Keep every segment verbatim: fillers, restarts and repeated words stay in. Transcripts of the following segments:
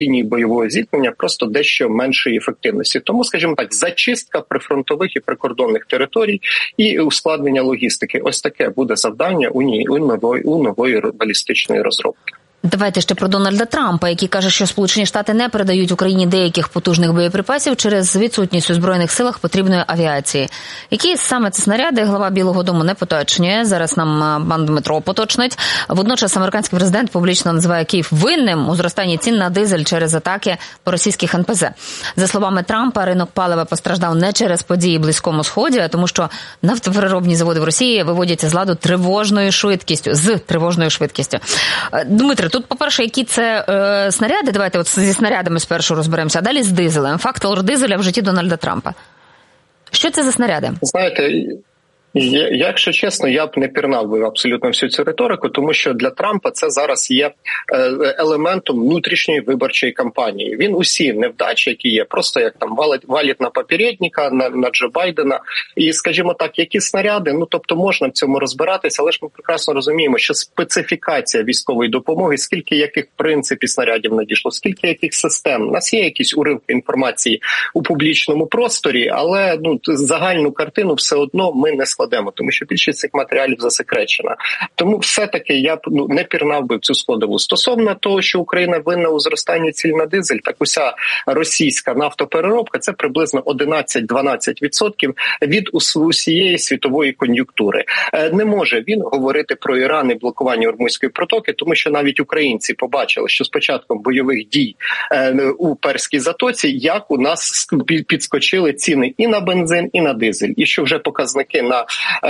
лінії бойового зіткнення просто дещо меншої ефективності. Тому, скажімо так, зачистка прифронтових і прикордонних територій і ускладнення логістики. Ось таке буде завдання у, ній, у, нової, у нової балістичної розробки. Давайте ще про Дональда Трампа, який каже, що Сполучені Штати не передають Україні деяких потужних боєприпасів через відсутність у Збройних силах потрібної авіації. Які саме це снаряди, глава Білого дому не поточнює. Зараз нам пан Дмитро поточнить. Водночас американський президент публічно називає Київ винним у зростанні цін на дизель через атаки по російських ен пе зе. За словами Трампа, ринок палива постраждав не через події в Близькому Сході, а тому що нафтопереробні заводи в Росії виводяться з ладу тривожною швидкістю, з тривожною швидкістю. Дмитро, тут, по-перше, які це е, снаряди, давайте от зі снарядами спершу розберемося, а далі з дизелем. Фактор дизеля в житті Дональда Трампа. Що це за снаряди? Знаєте, якщо чесно, я б не пірнав би абсолютно всю цю риторику, тому що для Трампа це зараз є елементом внутрішньої виборчої кампанії. Він усі невдачі, які є, просто як там валить, валить на попередника, на, на Джо Байдена. І, скажімо так, які снаряди, ну тобто можна в цьому розбиратися, але ж ми прекрасно розуміємо, що специфікація військової допомоги, скільки яких в принципі снарядів надійшло, скільки яких систем. У нас є якісь уривки інформації у публічному просторі, але ну загальну картину все одно ми не складемо, тому що більшість цих матеріалів засекречена. Тому все-таки я б ну, не пірнав би в цю складову. Стосовно того, що Україна винна у зростанні цін на дизель, так уся російська нафтопереробка – це приблизно одинадцять-дванадцять відсотків від усієї світової кон'юнктури. Не може він говорити про Іран і блокування Ормузької протоки, тому що навіть українці побачили, що з початком бойових дій у Перській затоці, як у нас підскочили ціни і на бензин, і на дизель. І що вже показники на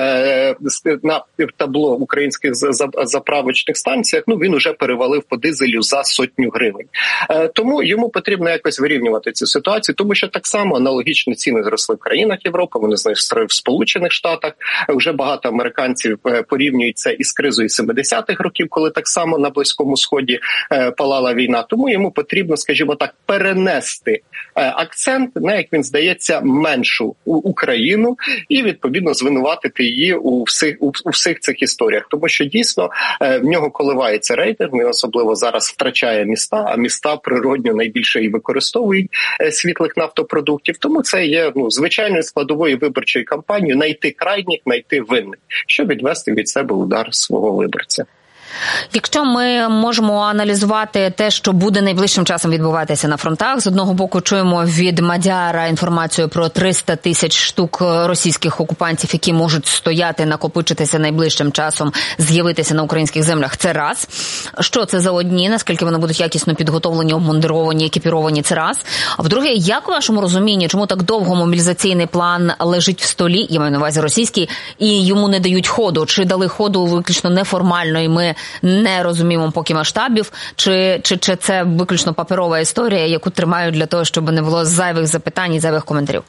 на табло українських заправочних станціях, ну він уже перевалив по дизелю за сотню гривень. Тому йому потрібно якось вирівнювати цю ситуацію, тому що так само аналогічні ціни зросли в країнах Європи, вони зросли в Сполучених Штатах. Вже багато американців порівнюють це із кризою семидесятих років, коли так само на Близькому Сході палала війна. Тому йому потрібно, скажімо так, перенести акцент на, як він здається, меншу Україну і, відповідно, звинуватити її у всіх, у, у всіх цих історіях. Тому що, дійсно, в нього коливається рейтинг, він особливо зараз втрачає міста, а міста природньо найбільше і використовують світлих нафтопродуктів. Тому це є ну, звичайною складовою виборчої кампанії знайти крайніх, знайти винних, щоб відвести від себе удар свого виборця. Якщо ми можемо аналізувати те, що буде найближчим часом відбуватися на фронтах, з одного боку чуємо від Мадяра інформацію про триста тисяч штук російських окупантів, які можуть стояти, накопичитися найближчим часом, з'явитися на українських землях. Це раз. Що це за одні, наскільки вони будуть якісно підготовлені, обмундировані, екіпіровані, це раз. А в-друге, як у вашому розумінні, чому так довго мобілізаційний план лежить в столі, я маю на увазі російський, і йому не дають ходу? Чи дали ходу виключно неформально, і ми не розуміємо поки масштабів, чи, чи, чи це виключно паперова історія, яку тримають для того, щоб не було зайвих запитань і зайвих коментарів?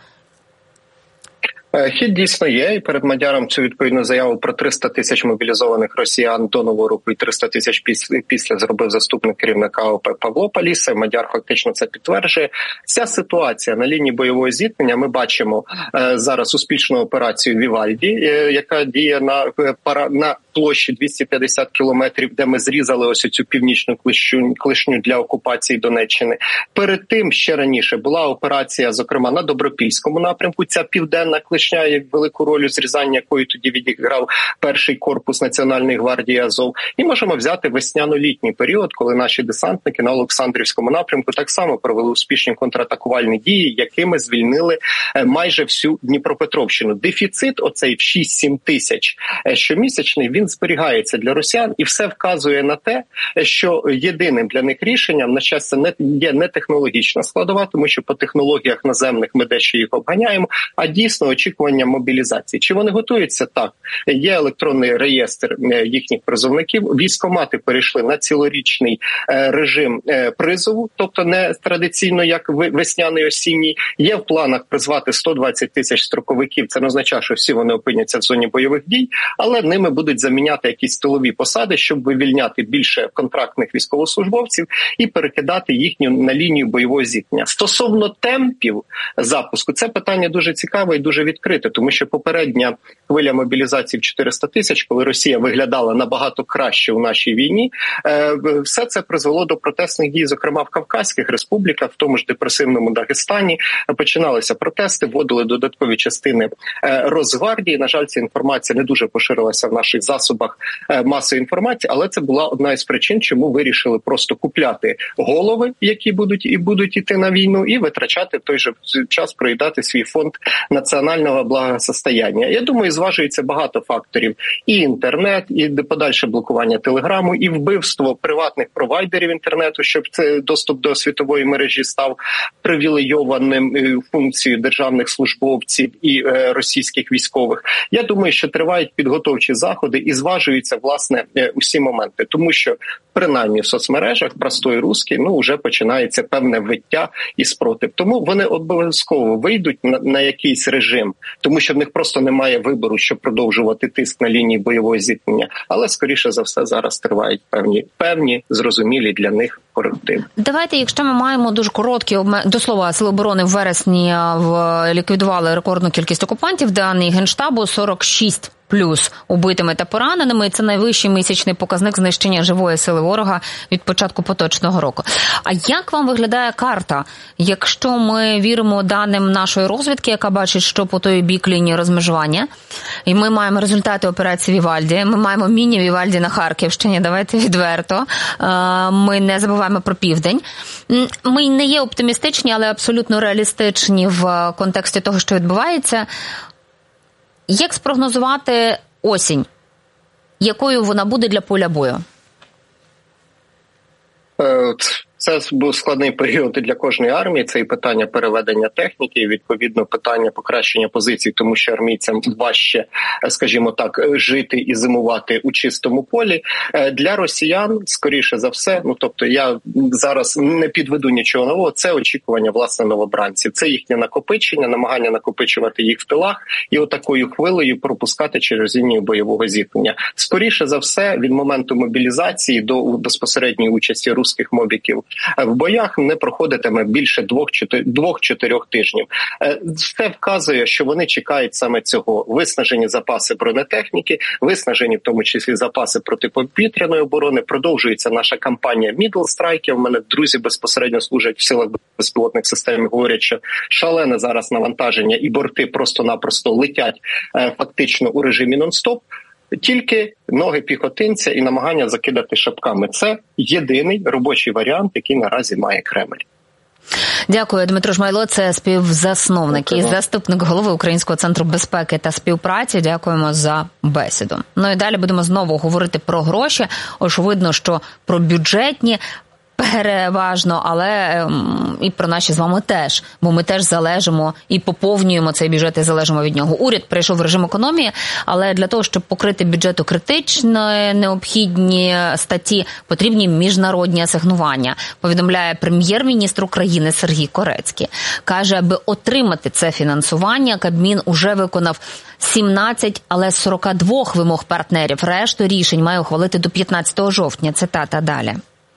Хід дійсно є, і перед Мадяром цю відповідну заяву про триста тисяч мобілізованих росіян до Нового року і триста тисяч після, після зробив заступник керівника ОП Павло Паліса. Мадяр фактично це підтверджує. Ця ситуація на лінії бойового зіткнення, ми бачимо е, зараз успішну операцію Вівальді, е, яка діє на, пара, на площі двісті п'ятдесят кілометрів, де ми зрізали ось цю північну клишню, клишню для окупації Донеччини. Перед тим, ще раніше, була операція, зокрема, на Добропільському напрямку, ця південна клишня, як велику роль у зрізанні якої тоді відіграв перший корпус Національної гвардії Азов. І можемо взяти весняно-літній період, коли наші десантники на Олександрівському напрямку так само провели успішні контратакувальні дії, якими звільнили майже всю Дніпропетровщину. Дефіцит оцей в шість-сім тисяч щомісячний, він зберігається для росіян, і все вказує на те, що єдиним для них рішенням, на щастя, не є не технологічна складова, тому що по технологіях наземних ми дещо їх обганяємо, а дійсно очікування мобілізації. Чи вони готуються? Так. Є електронний реєстр їхніх призовників. Військкомати перейшли на цілорічний режим призову, тобто не традиційно, як весняний, осінній. Є в планах призвати сто двадцять тисяч строковиків. Це не означає, що всі вони опиняться в зоні бойових дій, але ними будуть заміняти якісь тилові посади, щоб вивільняти більше контрактних військовослужбовців і перекидати їхню на лінію бойового зіткнення. Стосовно темпів запуску, це питання дуже цікаве і дуже відкрите. відкрити, тому що попередня хвиля мобілізації в чотириста тисяч, коли Росія виглядала набагато краще у нашій війні, все це призвело до протестних дій, зокрема в Кавказьких республіках, в тому ж депресивному Дагестані. Починалися протести, вводили додаткові частини Росгвардії. На жаль, ця інформація не дуже поширилася в наших засобах масової інформації, але це була одна із причин, чому вирішили просто купляти голови, які будуть і будуть іти на війну, і витрачати в той же час проїдати свій фонд національного благосостояння. Я думаю, зважується багато факторів. І інтернет, і подальше блокування телеграму, і вбивство приватних провайдерів інтернету, щоб це доступ до світової мережі став привілейованим функцією державних службовців і е, російських військових. Я думаю, що тривають підготовчі заходи і зважуються, власне, усі моменти. Тому що, принаймні, в соцмережах простої русський, ну, вже починається певне виття і спротив. Тому вони обов'язково вийдуть на, на якийсь режим, тому що в них просто немає вибору, щоб продовжувати тиск на лінії бойового зіткнення. Але, скоріше за все, зараз тривають певні, певні зрозумілі для них корективи. Давайте, якщо ми маємо дуже короткі обмеження, до слова, Сили оборони в вересні в... ліквідували рекордну кількість окупантів, дані Генштабу сорок шість плюс убитими та пораненими. Це найвищий місячний показник знищення живої сили ворога від початку поточного року. А як вам виглядає карта, якщо ми віримо даним нашої розвідки, яка бачить, що по той бік лінії розмежування, і ми маємо результати операції Вівальді, ми маємо міні-Вівальді на Харківщині, давайте відверто, ми не забуваємо про Південь. Ми не є оптимістичні, але абсолютно реалістичні в контексті того, що відбувається. Як спрогнозувати осінь? Якою вона буде для поля бою? Це був складний період для кожної армії. Це і питання переведення техніки, і, відповідно, питання покращення позицій, тому що армійцям важче, скажімо так, жити і зимувати у чистому полі. Для росіян, скоріше за все, ну, тобто я зараз не підведу нічого нового, це очікування, власне, новобранців. Це їхнє накопичення, намагання накопичувати їх в тилах і отакою хвилею пропускати через лінію бойового зіткнення. Скоріше за все, від моменту мобілізації до безпосередньої участі русських мобіків в боях не проходитиме більше двох-чотирьох тижнів. Це вказує, що вони чекають саме цього. Виснажені запаси бронетехніки, виснажені в тому числі запаси протиповітряної оборони. Продовжується наша кампанія Middle Strike. У мене друзі безпосередньо служать в силах безпілотних систем, говорять, що шалене зараз навантаження і борти просто-напросто летять фактично у режимі нон-стоп. Тільки ноги піхотинця і намагання закидати шапками. Це єдиний робочий варіант, який наразі має Кремль. Дякую, Дмитро Жмайло. Це співзасновник Дякую. І заступник голови Українського центру безпеки та співпраці. Дякуємо за бесіду. Ну і далі будемо знову говорити про гроші. Очевидно, що про бюджетні переважно, але і про наші з вами теж, бо ми теж залежимо і поповнюємо цей бюджет і залежимо від нього. Уряд перейшов в режим економії, але для того, щоб покрити бюджету критично необхідні статті, потрібні міжнародні асигнування, повідомляє прем'єр-міністр України Сергій Корецький. Каже, аби отримати це фінансування, Кабмін уже виконав сімнадцять, але з сорока двох вимог партнерів. Решту рішень має ухвалити до п'ятнадцятого жовтня. Цитата далі.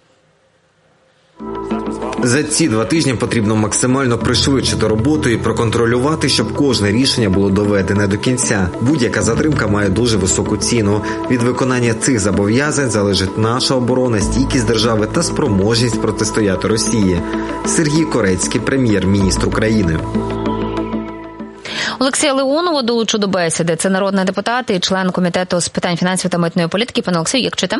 За ці два тижні потрібно максимально пришвидшити роботу і проконтролювати, щоб кожне рішення було доведене до кінця. Будь-яка затримка має дуже високу ціну. Від виконання цих зобов'язань залежить наша оборона, стійкість держави та спроможність протистояти Росії. Сергій Корецький, прем'єр-міністр України. Олексія Леонова долучу до бесіди. Це народний депутат і член комітету з питань фінансів та митної політики. Пане Олексію, як чуєте?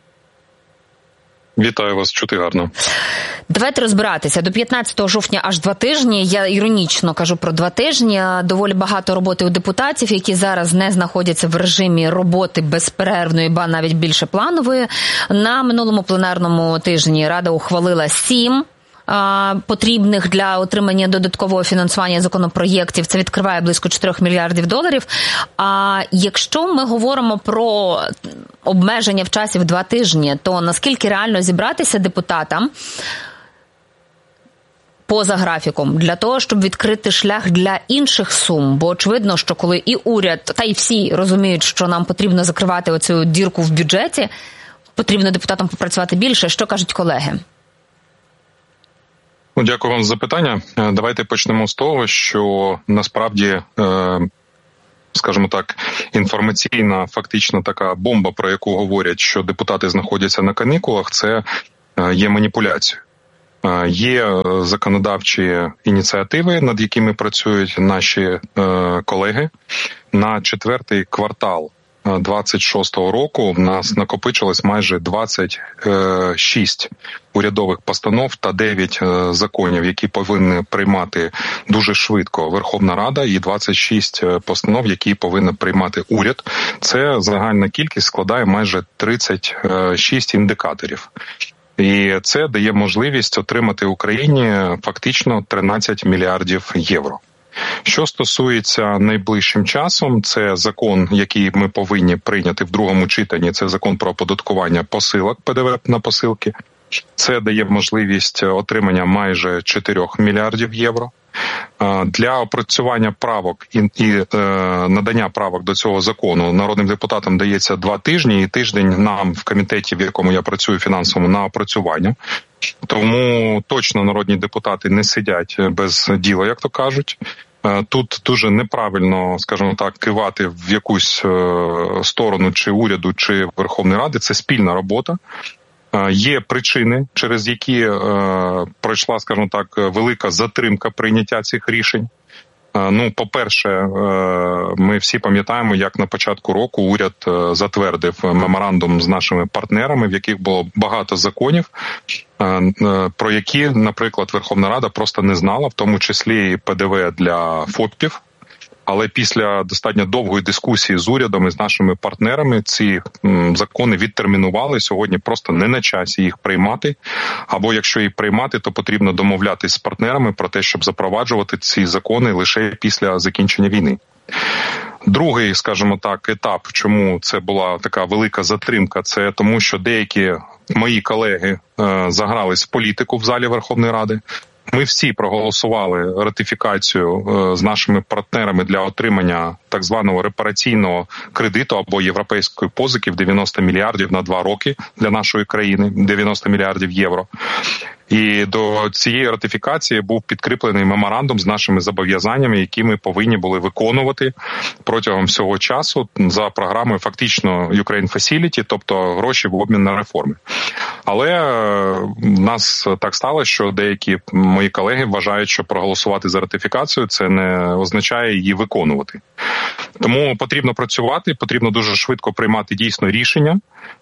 Вітаю вас, чути гарно. Давайте розбиратися. До п'ятнадцятого жовтня аж два тижні. Я іронічно кажу про два тижні. Доволі багато роботи у депутатів, які зараз не знаходяться в режимі роботи безперервної, ба навіть більше планової. На минулому пленарному тижні Рада ухвалила сім потрібних для отримання додаткового фінансування законопроєктів. Це відкриває близько чотирьох мільярдів доларів. А якщо ми говоримо про обмеження в часі в два тижні, то наскільки реально зібратися депутатам поза графіком для того, щоб відкрити шлях для інших сум? Бо очевидно, що коли і уряд, та й всі розуміють, що нам потрібно закривати оцю дірку в бюджеті, потрібно депутатам попрацювати більше. Що кажуть колеги? Ну, дякую вам за запитання. Давайте почнемо з того, що насправді, скажімо так, інформаційна фактично така бомба, про яку говорять, що депутати знаходяться на канікулах, це є маніпуляцією. Є законодавчі ініціативи, над якими працюють наші колеги. На четвертий квартал двадцять шостого року в нас накопичилось майже двадцять шість урядових постанов та дев'ять законів, які повинні приймати дуже швидко Верховна Рада, і двадцять шість постанов, які повинен приймати уряд. Це загальна кількість складає майже тридцять шість індикаторів. І це дає можливість отримати Україні фактично тринадцять мільярдів євро. Що стосується найближчим часом, це закон, який ми повинні прийняти в другому читанні, це закон про оподаткування посилок, ПДВ на посилки. Це дає можливість отримання майже чотирьох мільярдів євро. Для опрацювання правок і, і е, надання правок до цього закону народним депутатам дається два тижні, і тиждень нам в комітеті, в якому я працюю фінансовому, на опрацювання. Тому точно народні депутати не сидять без діла, як то кажуть. Тут дуже неправильно, скажімо так, кивати в якусь сторону чи уряду, чи Верховної Ради. Це спільна робота. Є причини, через які е, пройшла, скажімо так, велика затримка прийняття цих рішень. Е, ну, по-перше, е, ми всі пам'ятаємо, як на початку року уряд е, затвердив меморандум з нашими партнерами, в яких було багато законів, е, е, про які, наприклад, Верховна Рада просто не знала, в тому числі і ПДВ для ФОПів. Але після достатньо довгої дискусії з урядом і з нашими партнерами ці м, закони відтермінували. Сьогодні просто не на часі їх приймати. Або якщо їх приймати, то потрібно домовлятись з партнерами про те, щоб запроваджувати ці закони лише після закінчення війни. Другий, скажімо так, етап, чому це була така велика затримка, це тому, що деякі мої колеги е, загрались в політику в залі Верховної Ради. Ми всі проголосували ратифікацію з нашими партнерами для отримання так званого репараційного кредиту або європейської позики в дев'яносто мільярдів на два роки для нашої країни, дев'яносто мільярдів євро. І до цієї ратифікації був підкріплений меморандум з нашими зобов'язаннями, які ми повинні були виконувати протягом всього часу за програмою фактично Ukraine Facility, тобто гроші в обмін на реформи. Але в нас так сталося, що деякі мої колеги вважають, що проголосувати за ратифікацію – це не означає її виконувати. Тому потрібно працювати, потрібно дуже швидко приймати дійсно рішення.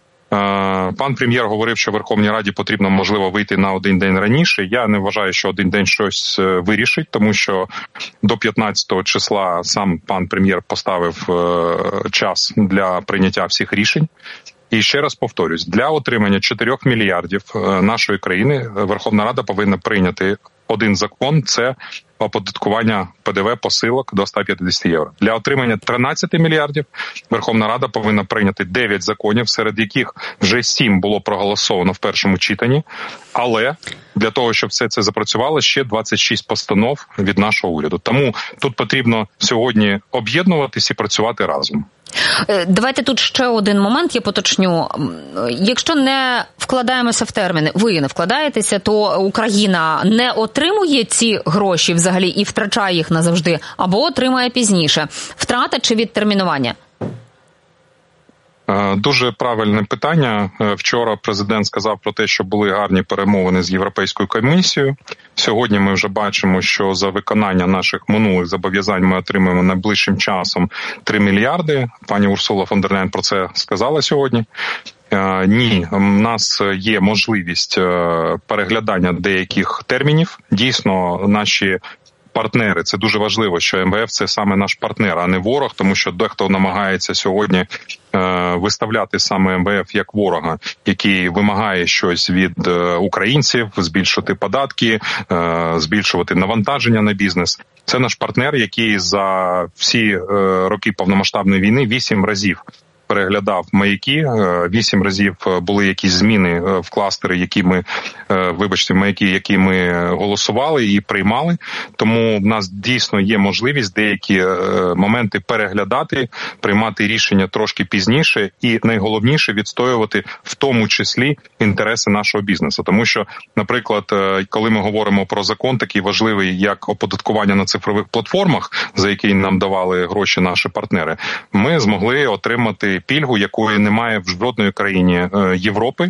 Пан прем'єр говорив, що Верховній Раді потрібно, можливо, вийти на один день раніше. Я не вважаю, що один день щось вирішить, тому що до п'ятнадцятого числа сам пан прем'єр поставив час для прийняття всіх рішень. І ще раз повторюсь, для отримання чотирьох мільярдів нашої країни Верховна Рада повинна прийняти один закон – це оподаткування ПДВ посилок до ста п'ятдесят євро. Для отримання тринадцяти мільярдів Верховна Рада повинна прийняти дев'ять законів, серед яких вже сім було проголосовано в першому читанні. Але для того, щоб все це запрацювало, ще двадцять шість постанов від нашого уряду. Тому тут потрібно сьогодні об'єднуватись і працювати разом. Давайте тут ще один момент, я поточню. Якщо не вкладаємося в терміни, ви не вкладаєтеся, то Україна не отримує ці гроші взагалі і втрачає їх назавжди, або отримає пізніше. Втрата чи відтермінування? Дуже правильне питання. Вчора президент сказав про те, що були гарні перемовини з Європейською комісією. Сьогодні ми вже бачимо, що за виконання наших минулих зобов'язань ми отримаємо найближчим часом три мільярди. Пані Урсула фон дер Ляєн про це сказала сьогодні. Ні, у нас є можливість переглядання деяких термінів. Дійсно, наші партнери, це дуже важливо, що ем ве еф – це саме наш партнер, а не ворог, тому що дехто намагається сьогодні е, виставляти саме ем ве еф як ворога, який вимагає щось від е, українців, збільшити податки, е, збільшувати навантаження на бізнес. Це наш партнер, який за всі е, роки повномасштабної війни вісім разів переглядав маяки, вісім разів були якісь зміни в кластери, які ми, вибачте, маяки, які ми голосували і приймали. Тому в нас дійсно є можливість деякі моменти переглядати, приймати рішення трошки пізніше і найголовніше відстоювати в тому числі інтереси нашого бізнесу. Тому що, наприклад, коли ми говоримо про закон такий важливий, як оподаткування на цифрових платформах, за який нам давали гроші наші партнери, ми змогли отримати пільгу, якої немає в жодної країні Європи.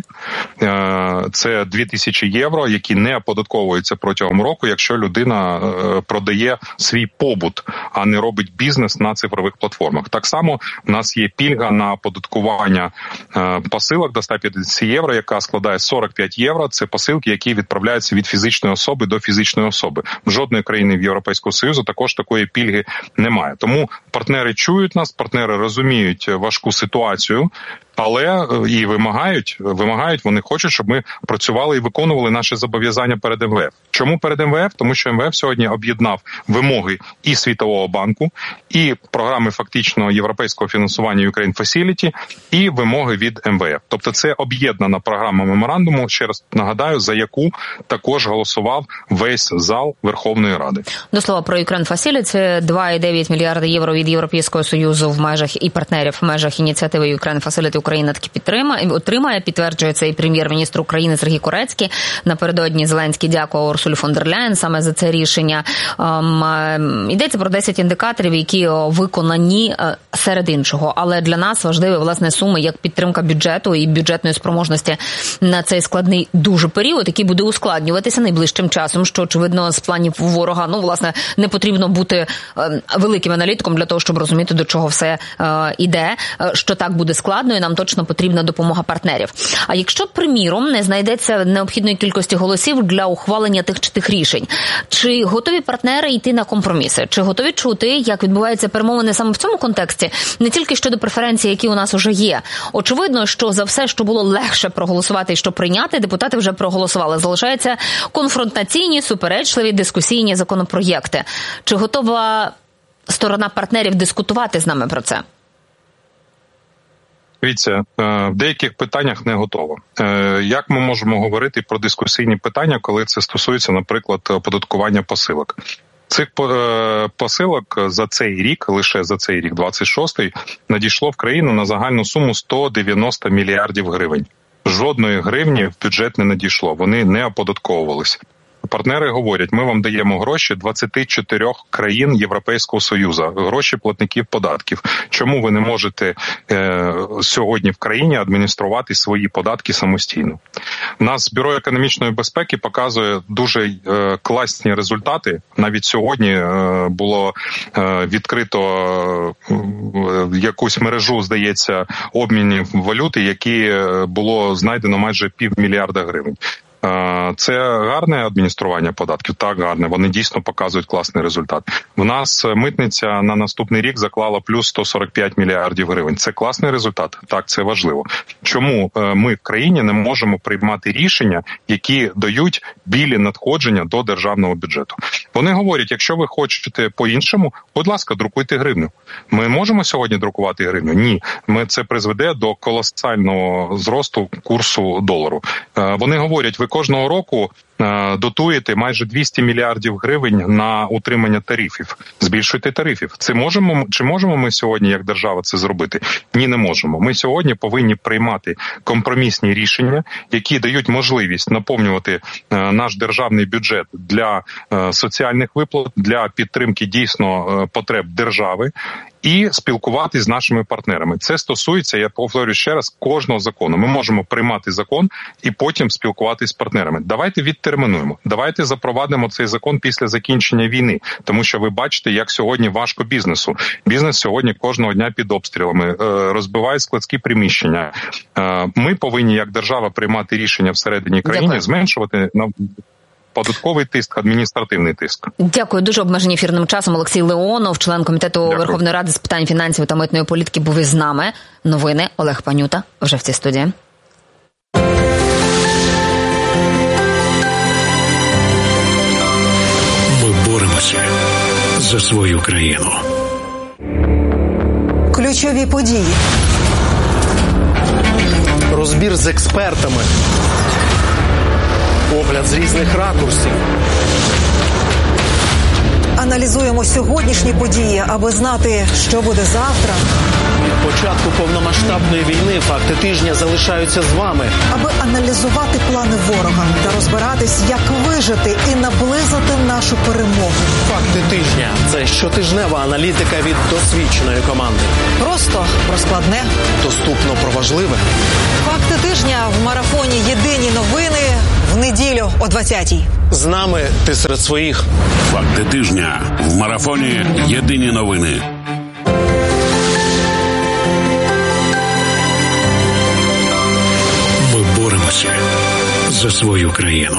Це дві тисячі євро, які не оподатковуються протягом року, якщо людина продає свій побут, а не робить бізнес на цифрових платформах. Так само у нас є пільга на оподаткування посилок до ста п'ятдесят євро, яка складає сорок п'ять євро. Це посилки, які відправляються від фізичної особи до фізичної особи. В жодної країни в Європейського Союзу також такої пільги немає. Тому партнери чують нас, партнери розуміють важку ситуацію, але і вимагають, вимагають, вони хочуть, щоб ми працювали і виконували наші зобов'язання перед ем ве еф. Чому перед ем ве еф? Тому що ем ве еф сьогодні об'єднав вимоги і Світового банку, і програми фактичного європейського фінансування Ukraine Facility, і вимоги від ем ве еф. Тобто це об'єднана програма меморандуму, ще раз нагадаю, за яку також голосував весь зал Верховної Ради. До слова про Ukraine Facility, два цілих дев'ять мільярда євро від Європейського Союзу в межах і партнерів в межах ініціативи Ukraine Facility Україна таки підтримає, отримає, підтверджує це і прем'єр-міністр України Сергій Корецький. Напередодні Зеленський дякував Урсулі фон дер Ляєн саме за це рішення. Ем, йдеться про десять індикаторів, які виконані серед іншого. Але для нас важливі, власне, суми як підтримка бюджету і бюджетної спроможності на цей складний дуже період, який буде ускладнюватися найближчим часом, що, очевидно, з планів ворога, ну, власне, не потрібно бути е, великим аналітиком для того, щоб розуміти, до чого все е, іде, що так буде складно, і нам точно потрібна допомога партнерів. А якщо, приміром, не знайдеться необхідної кількості голосів для ухвалення тих чи тих рішень, чи готові партнери йти на компроміси? Чи готові чути, як відбуваються перемовини саме в цьому контексті, не тільки щодо преференцій, які у нас уже є? Очевидно, що за все, що було легше проголосувати і що прийняти, депутати вже проголосували. Залишаються конфронтаційні, суперечливі, дискусійні законопроєкти. Чи готова сторона партнерів дискутувати з нами про це? Дивіться, в деяких питаннях не готово. Як ми можемо говорити про дискусійні питання, коли це стосується, наприклад, оподаткування посилок? Цих посилок за цей рік, лише за цей рік, двадцять шостий, надійшло в країну на загальну суму сто дев'яносто мільярдів гривень. Жодної гривні в бюджет не надійшло, вони не оподатковувалися. Партнери говорять, ми вам даємо гроші двадцяти чотирьох країн Європейського Союзу, гроші платників податків. Чому ви не можете е, сьогодні в країні адмініструвати свої податки самостійно? У нас Бюро економічної безпеки показує дуже е, класні результати. Навіть сьогодні е, було е, відкрито е, якусь мережу, здається, обмінів валюти, які було знайдено майже півмільярда гривень. Це гарне адміністрування податків? Так, гарне. Вони дійсно показують класний результат. В нас митниця на наступний рік заклала плюс сто сорок п'ять мільярдів гривень. Це класний результат? Так, це важливо. Чому ми в країні не можемо приймати рішення, які дають білі надходження до державного бюджету? Вони говорять, якщо ви хочете по-іншому, будь ласка, друкуйте гривню. Ми можемо сьогодні друкувати гривню? Ні. Ми, це призведе до колосального зросту курсу долару. Вони говорять, ви кожного року дотуєте майже двісті мільярдів гривень на утримання тарифів. Збільшуйте тарифів. Це можемо, чи можемо ми сьогодні, як держава, це зробити? Ні, не можемо. Ми сьогодні повинні приймати компромісні рішення, які дають можливість наповнювати наш державний бюджет для соціальних виплат, для підтримки дійсно потреб держави, і спілкуватись з нашими партнерами. Це стосується, я повторюю ще раз, кожного закону. Ми можемо приймати закон і потім спілкуватись з партнерами. Давайте відтермінуємо. Давайте запровадимо цей закон після закінчення війни. Тому що ви бачите, як сьогодні важко бізнесу. Бізнес сьогодні кожного дня під обстрілами, розбиває складські приміщення. Ми повинні, як держава, приймати рішення всередині країни, Дякую. зменшувати на податковий тиск, адміністративний тиск. Дякую. Дуже обмежені ефірним часом. Олексій Леонов, член комітету Дякую. Верховної Ради з питань фінансів та митної політики, був із нами. Новини. Олег Панюта вже в цій студії. Ми боремося за свою країну. Ключові події. розбір з експертами, огляд з різних ракурсів. Аналізуємо сьогоднішні події, аби знати, що буде завтра. Від початку повномасштабної війни факти тижня залишаються з вами. Аби аналізувати плани ворога та розбиратись, як вижити і наблизити нашу перемогу. Факти тижня – це щотижнева аналітика від досвідченої команди. Просто про складне. Доступно про важливе. Факти тижня в марафоні «Єдині новини» в неділю о двадцятій. З нами ти серед своїх. Факти тижня в марафоні «Єдині новини». Ми боремося за свою країну.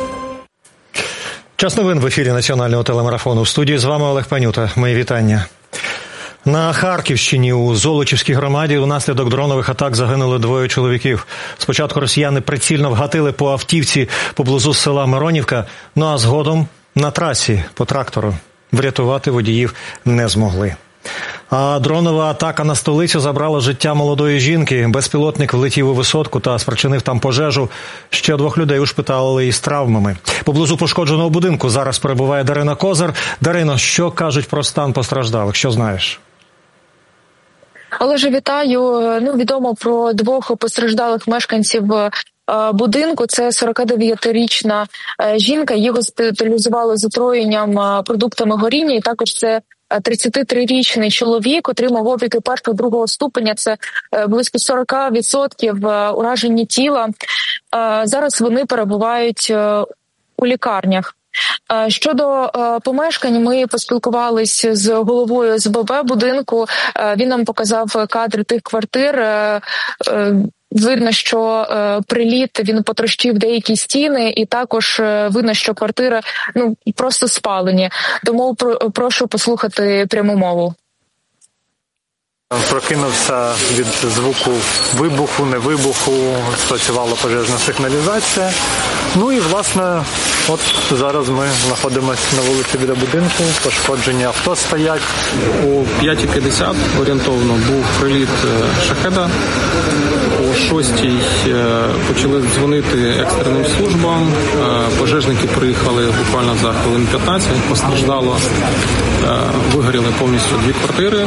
Час новин в ефірі національного телемарафону. В студії з вами Олег Панюта. Мої вітання. На Харківщині у Золочівській громаді унаслідок дронових атак загинули двоє чоловіків. Спочатку росіяни прицільно вгатили по автівці поблизу села Миронівка, ну а згодом на трасі по трактору. Врятувати водіїв не змогли. А дронова атака на столицю забрала життя молодої жінки. Безпілотник влетів у висотку та спричинив там пожежу. Ще двох людей ушпиталили із травмами. Поблизу пошкодженого будинку зараз перебуває Дарина Козир. Дарино, що кажуть про стан постраждалих? Що знаєш? Олеже, вітаю. Ну, відомо про двох постраждалих мешканців будинку. Це сорокадев'ятирічна жінка. Її госпіталізували з отруєнням продуктами горіння. І також це тридцятитрирічний чоловік, отримав опіки першого, другого ступеня. Це близько сорок відсотків ураження тіла. Зараз вони перебувають у лікарнях. Щодо помешкань, ми поспілкувалися з головою ес бе бе будинку. Він нам показав кадри тих квартир. Видно, що приліт, він потрощив деякі стіни, і також видно, що квартири ну просто спалені. Тому прошу послухати пряму мову. Прокинувся від звуку вибуху, не вибуху, спрацювала пожежна сигналізація. Ну і, власне, от зараз ми знаходимося на вулиці біля будинку, пошкоджені авто стоять. О п'ятій п'ятдесят орієнтовно був приліт «Шахеда». О шостій почали дзвонити екстреним службам. Пожежники приїхали буквально за хвилин п'ятнадцять. Постраждало, вигоріли повністю дві квартири.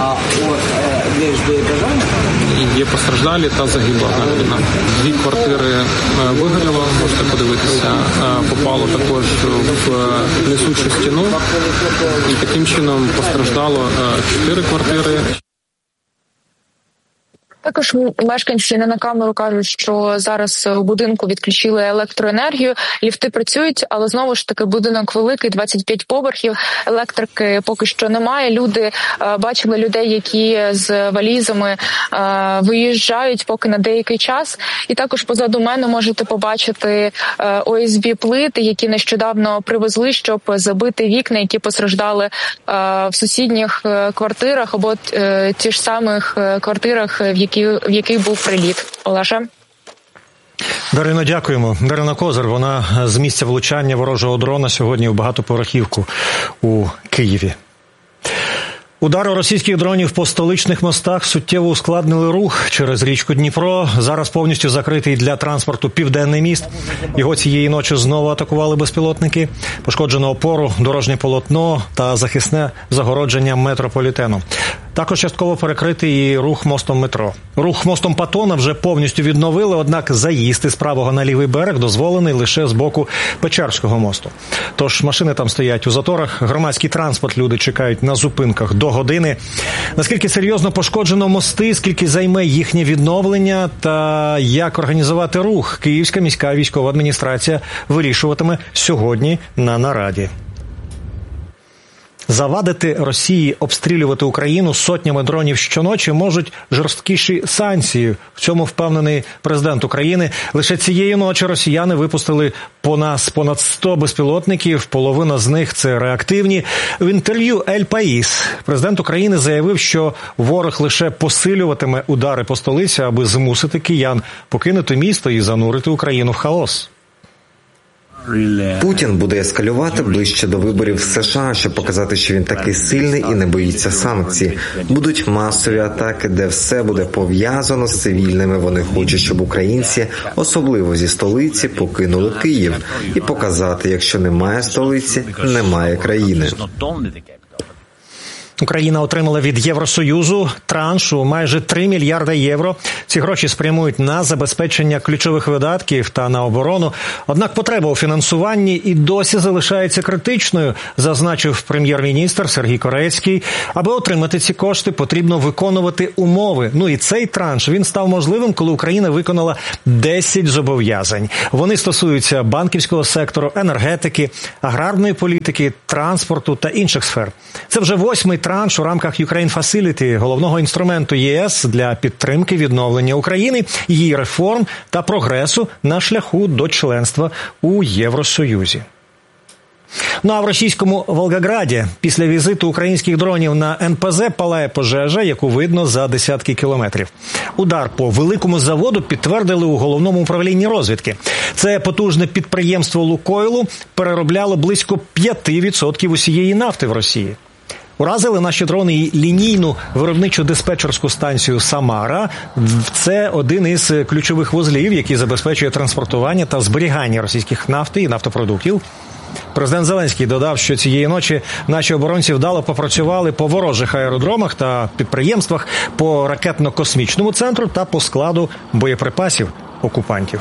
Є постраждалі та загибла. Дві квартири вигоріло, можете подивитися, попало також в несучу стіну. І таким чином постраждало чотири квартири. Також мешканці не на камеру кажуть, що зараз у будинку відключили електроенергію, ліфти працюють, але знову ж таки будинок великий, двадцять п'ять поверхів, електрики поки що немає. Люди бачили людей, які з валізами виїжджають поки на деякий час. І також позаду мене можете побачити о ес бі плити, які нещодавно привезли, щоб забити вікна, які постраждали в сусідніх квартирах або ті ж самих квартирах, в яких в який був приліт. Олеже. Дарино, дякуємо. Дарина Козир, вона з місця влучання ворожого дрона сьогодні в багатоповерхівку у Києві. Удари російських дронів по столичних мостах суттєво ускладнили рух через річку Дніпро. Зараз повністю закритий для транспорту Південний міст. Його цієї ночі знову атакували безпілотники. Пошкоджено опору, дорожнє полотно та захисне загородження метрополітену. Також частково перекритий і рух мостом метро. Рух мостом Патона вже повністю відновили, однак заїзд із правого на лівий берег дозволений лише з боку Печерського мосту. Тож машини там стоять у заторах, громадський транспорт люди чекають на зупинках до години. Наскільки серйозно пошкоджено мости, скільки займе їхнє відновлення та як організувати рух, Київська міська військова адміністрація вирішуватиме сьогодні на нараді. Завадити Росії обстрілювати Україну сотнями дронів щоночі можуть жорсткіші санкції. В цьому впевнений президент України. Лише цієї ночі росіяни випустили по нас понад сто безпілотників, половина з них – це реактивні. В інтерв'ю «Ель Паїс» президент України заявив, що ворог лише посилюватиме удари по столиці, аби змусити киян покинути місто і занурити Україну в хаос. Путін буде ескалювати ближче до виборів в США, щоб показати, що він такий сильний і не боїться санкцій. Будуть масові атаки, де все буде пов'язано з цивільними. Вони хочуть, щоб українці, особливо зі столиці, покинули Київ. І показати, якщо немає столиці, немає країни. Україна отримала від Євросоюзу транш у майже три мільярда євро. Ці гроші спрямують на забезпечення ключових видатків та на оборону. Однак потреба у фінансуванні і досі залишається критичною, зазначив прем'єр-міністр Сергій Корецький. Аби отримати ці кошти, потрібно виконувати умови. Ну і цей транш, він став можливим, коли Україна виконала десять зобов'язань. Вони стосуються банківського сектору, енергетики, аграрної політики, транспорту та інших сфер. Це вже восьмий транш у рамках Ukraine Facility, головного інструменту ЄС для підтримки відновлення України, її реформ та прогресу на шляху до членства у Євросоюзі. Ну а в російському Волгограді після візиту українських дронів на ен пе зе палає пожежа, яку видно за десятки кілометрів. Удар по великому заводу підтвердили у головному управлінні розвідки. Це потужне підприємство «Лукойлу» переробляло близько п'ять відсотків усієї нафти в Росії. Уразили наші дрони і лінійну виробничу диспетчерську станцію «Самара». Це один із ключових вузлів, який забезпечує транспортування та зберігання російських нафти і нафтопродуктів. Президент Зеленський додав, що цієї ночі наші оборонці вдало попрацювали по ворожих аеродромах та підприємствах, по ракетно-космічному центру та по складу боєприпасів окупантів.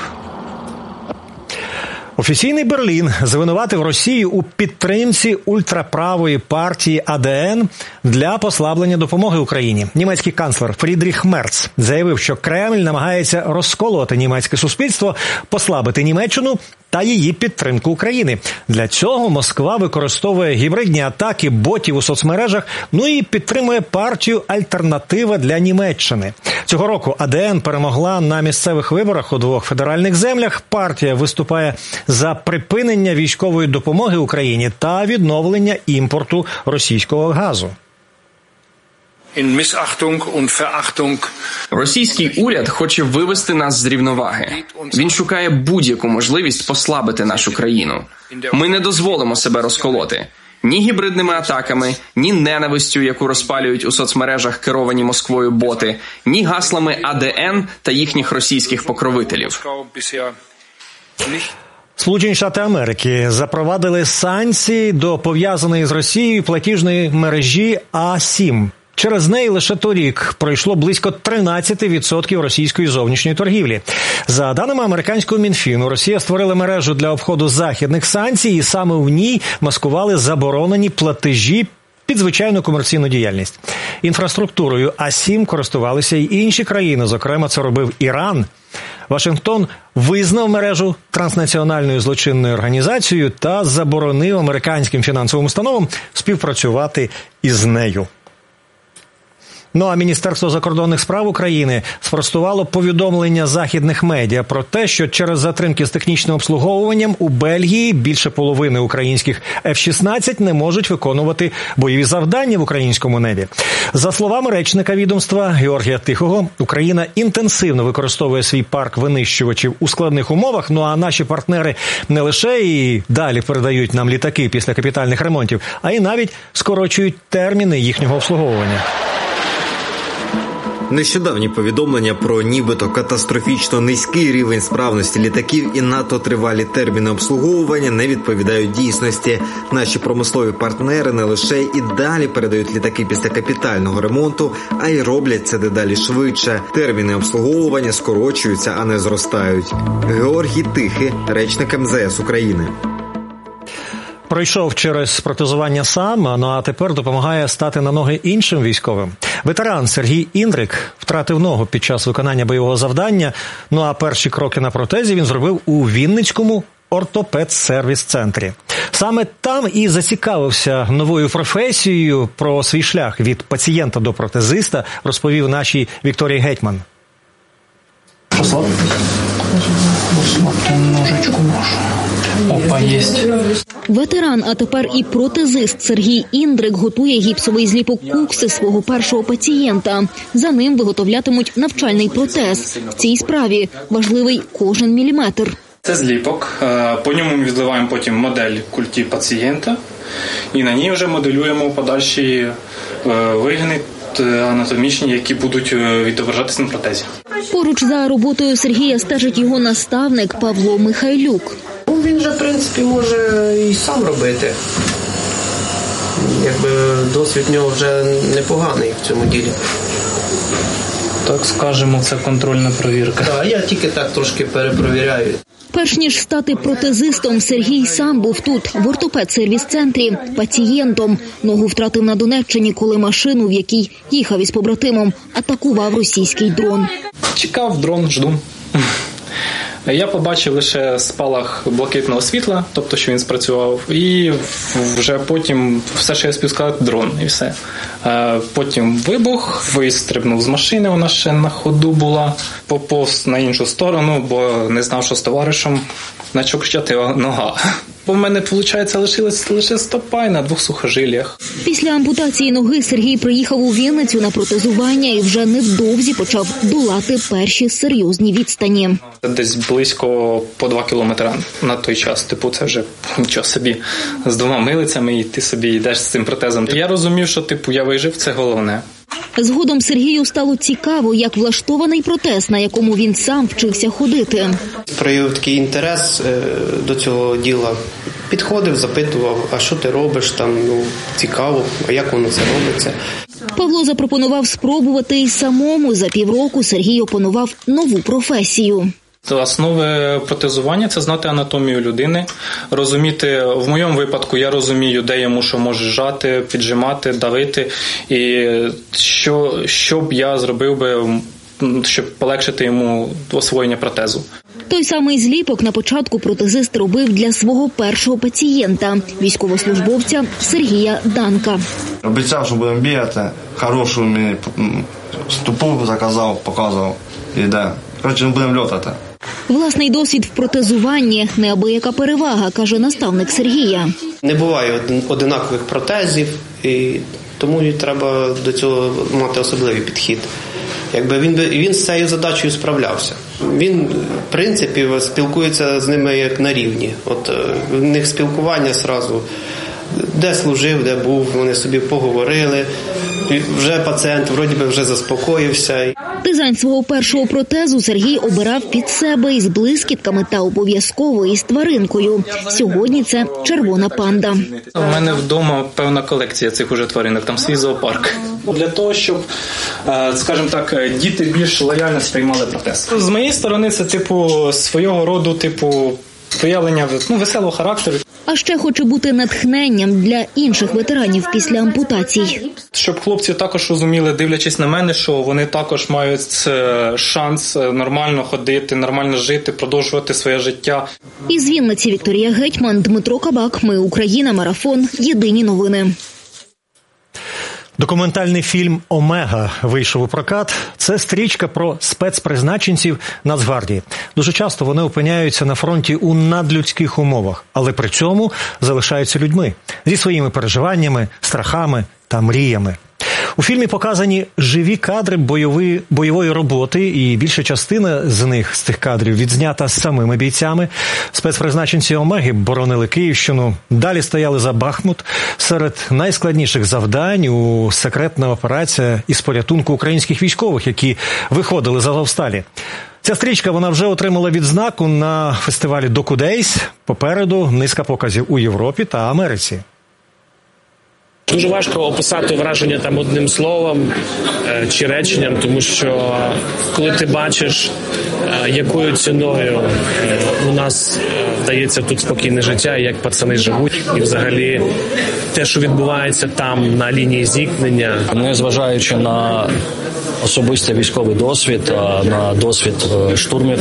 Офіційний Берлін звинуватив Росію у підтримці ультраправої партії а де ен для послаблення допомоги Україні. Німецький канцлер Фрідріх Мерц заявив, що Кремль намагається розколоти німецьке суспільство, послабити Німеччину та її підтримку України. Для цього Москва використовує гібридні атаки ботів у соцмережах, ну і підтримує партію «Альтернатива для Німеччини». Цього року а де ен перемогла на місцевих виборах у двох федеральних землях. Партія виступає за припинення військової допомоги Україні та відновлення імпорту російського газу. Російський уряд хоче вивести нас з рівноваги. Він шукає будь-яку можливість послабити нашу країну. Ми не дозволимо себе розколоти. Ні гібридними атаками, ні ненавистю, яку розпалюють у соцмережах керовані Москвою боти, ні гаслами а де ен та їхніх російських покровителів. Сполучені Штати Америки запровадили санкції до пов'язаної з Росією платіжної мережі а сім. Через неї лише торік пройшло близько тринадцять відсотків російської зовнішньої торгівлі. За даними американського Мінфіну, Росія створила мережу для обходу західних санкцій, і саме в ній маскували заборонені платежі під звичайну комерційну діяльність. Інфраструктурою а сім користувалися й інші країни, зокрема це робив Іран. Вашингтон визнав мережу транснаціональною злочинною організацією та заборонив американським фінансовим установам співпрацювати із нею. Ну а Міністерство закордонних справ України спростувало повідомлення західних медіа про те, що через затримки з технічним обслуговуванням у Бельгії більше половини українських еф шістнадцять не можуть виконувати бойові завдання в українському небі. За словами речника відомства Георгія Тихого, Україна інтенсивно використовує свій парк винищувачів у складних умовах, ну а наші партнери не лише і далі передають нам літаки після капітальних ремонтів, а й навіть скорочують терміни їхнього обслуговування. Нещодавні повідомлення про нібито катастрофічно низький рівень справності літаків і надто тривалі терміни обслуговування не відповідають дійсності. Наші промислові партнери не лише і далі передають літаки після капітального ремонту, а й роблять це дедалі швидше. Терміни обслуговування скорочуються, а не зростають. Георгій Тихий, речник ем зе ес України. Пройшов через протезування сам, ну а тепер допомагає стати на ноги іншим військовим. Ветеран Сергій Індрик втратив ногу під час виконання бойового завдання, ну а перші кроки на протезі він зробив у Вінницькому ортопед-сервіс-центрі. Саме там і зацікавився новою професією. Про свій шлях від пацієнта до протезиста розповів нашій Вікторії Гетьман. Послаб. Ножичку можу. Опа, єсть. Ветеран, а тепер і протезист Сергій Індрик готує гіпсовий зліпок кукси свого першого пацієнта. За ним виготовлятимуть навчальний протез. В цій справі важливий кожен міліметр. Це зліпок. По ньому ми відливаємо потім модель культі пацієнта і на ній вже моделюємо подальші вигини анатомічні, які будуть відображатися на протезі. Поруч за роботою Сергія стежить його наставник Павло Михайлюк. Ну, він же, в принципі, може і сам робити. Якби досвід в нього вже непоганий в цьому ділі. Так скажемо, це контрольна перевірка. Так, я тільки так трошки перепровіряю. Перш ніж стати протезистом, Сергій сам був тут, в ортопед-сервіс-центрі, пацієнтом. Ногу втратив на Донеччині, коли машину, в якій їхав із побратимом, атакував російський дрон. Чекав дрон, жду. Я побачив лише спалах блакитного світла, тобто, що він спрацював, і вже потім все, що я спів сказати, дрон, і все. Потім вибух, вистрибнув з машини, вона ще на ходу була, поповз на іншу сторону, бо не знав, що з товаришем, почав кричати нога. Бо в мене, виходить, лишилась лише стопа на двох сухожиллях. Після ампутації ноги Сергій приїхав у Вінницю на протезування і вже невдовзі почав долати перші серйозні відстані. Десь близько по два кілометри на той час. Типу, це вже нічого собі. З двома милицями і ти собі йдеш з цим протезом. Я розумів, що типу я вижив, це головне. Згодом Сергію стало цікаво, як влаштований протез, на якому він сам вчився ходити. Проявив такий інтерес до цього діла. Підходив, запитував, а що ти робиш там, ну, цікаво, а як воно це робиться. Павло запропонував спробувати і самому. За півроку Сергій опанував нову професію. Основи протезування – це знати анатомію людини, розуміти, в моєму випадку я розумію, де йому що може жати, піджимати, давити, і що, що б я зробив би, щоб полегшити йому освоєння протезу. Той самий зліпок на початку протезист робив для свого першого пацієнта – військовослужбовця Сергія Данка. Обіцяв, що будемо бігати, хорошу мені стопу заказав, показував, і да. Коротше, ми будемо льотати. Власний досвід в протезуванні – неабияка перевага, каже наставник Сергія. Не буває одинакових протезів, і тому і треба до цього мати особливий підхід. Якби він, він з цією задачею справлявся. Він, в принципі, спілкується з ними як на рівні. От в них спілкування зразу, де служив, де був, вони собі поговорили. Вже пацієнт вроді би вже заспокоївся. Дизайн свого першого протезу Сергій обирав під себе із блискітками та обов'язково із тваринкою. Сьогодні це червона панда. У мене вдома певна колекція цих уже тваринок, там свій зоопарк. Для того, щоб, скажімо так, діти більш лояльно сприймали протез. З моєї сторони це типу свого роду типу проявлення ну, веселого характеру. А ще хоче бути натхненням для інших ветеранів після ампутацій. Щоб хлопці також розуміли, дивлячись на мене, що вони також мають шанс нормально ходити, нормально жити, продовжувати своє життя. Із Вінниці Вікторія Гетьман, Дмитро Кабак. Ми Україна. Марафон. Єдині новини. Документальний фільм «Омега» вийшов у прокат. Це стрічка про спецпризначенців Нацгвардії. Дуже часто вони опиняються на фронті у надлюдських умовах, але при цьому залишаються людьми зі своїми переживаннями, страхами та мріями. У фільмі показані живі кадри бойової, бойової роботи, і більша частина з них, з цих кадрів, відзнята самими бійцями. Спецпризначенці «Омеги» боронили Київщину, далі стояли за Бахмут. Серед найскладніших завдань у секретна операція із порятунку українських військових, які виходили з Азовсталі. Ця стрічка, вона вже отримала відзнаку на фестивалі «Докудейс». Попереду низка показів у Європі та Америці. Дуже важко описати враження там одним словом е, чи реченням, тому що коли ти бачиш, е, якою ціною е, у нас е, вдається тут спокійне життя, як пацани живуть, і взагалі те, що відбувається там на лінії зіткнення. Незважаючи на особистий військовий досвід, на досвід штурмів,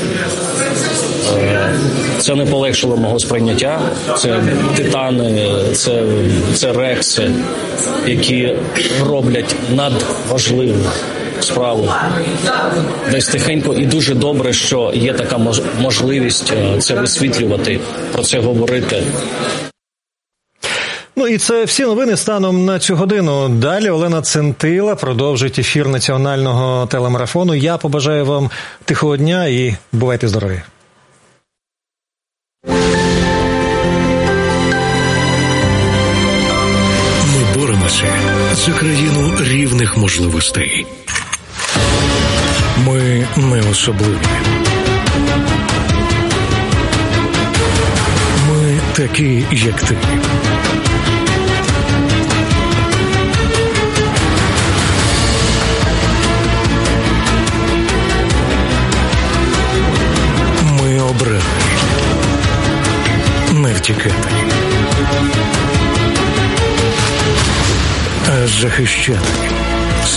це не полегшило мого сприйняття. Це титани, це, це рекси, які роблять надважливу справу. Десь тихенько і дуже добре, що є така можливість це висвітлювати, про це говорити. Ну і це всі новини станом на цю годину. Далі Олена Центила продовжить ефір національного телемарафону. Я побажаю вам тихого дня і бувайте здорові. Це країну рівних можливостей. Ми не особливі. Ми такі, як ти. Ми обрані. Не втікати, а захищати.